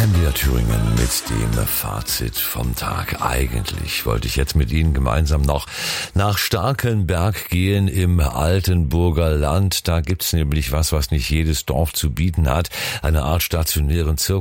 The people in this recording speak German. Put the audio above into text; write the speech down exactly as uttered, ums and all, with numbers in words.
M D R Thüringen mit dem Fazit vom Tag. Eigentlich wollte ich jetzt mit Ihnen gemeinsam noch nach Starkenberg gehen im Altenburger Land. Da gibt's nämlich was, was nicht jedes Dorf zu bieten hat. Eine Art stationären Zirkus.